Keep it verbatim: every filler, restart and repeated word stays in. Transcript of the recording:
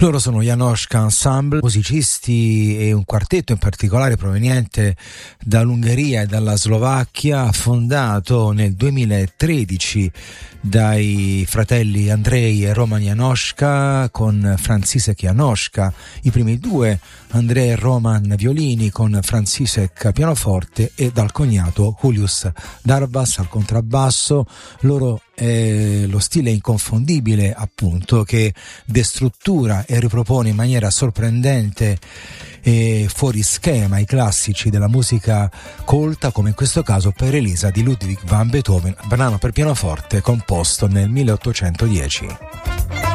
Loro sono Janoschka Ensemble, musicisti e un quartetto in particolare proveniente dall'Ungheria e dalla Slovacchia, fondato nel duemilatredici dai fratelli Andrei e Roman Janoschka con František Janoschka, i primi due Andrei e Roman violini con František pianoforte e dal cognato Julius Darbas al contrabbasso. Loro è lo stile inconfondibile, appunto, che destruttura e ripropone in maniera sorprendente e fuori schema i classici della musica colta, come in questo caso per Elisa di Ludwig van Beethoven, brano per pianoforte composto nel milleottocentodieci.